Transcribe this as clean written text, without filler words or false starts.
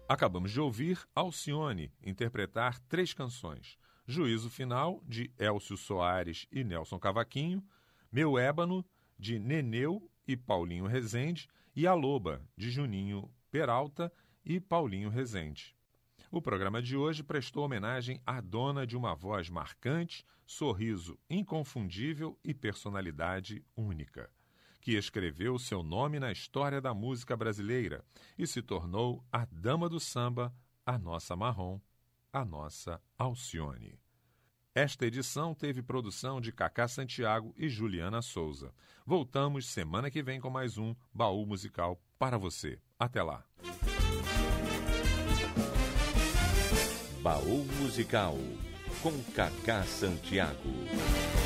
Acabamos de ouvir Alcione interpretar 3 canções: Juízo Final, de Elcio Soares e Nelson Cavaquinho, Meu Ébano, de Neneu e Paulinho Rezende, e A Loba, de Juninho Peralta e Paulinho Rezende. O programa de hoje prestou homenagem à dona de uma voz marcante, sorriso inconfundível e personalidade única, que escreveu seu nome na história da música brasileira e se tornou a dama do samba, a nossa Marrom, a nossa Alcione. Esta edição teve produção de Cacá Santiago e Juliana Souza. Voltamos semana que vem com mais um Baú Musical para você. Até lá! Baú Musical, com Cacá Santiago.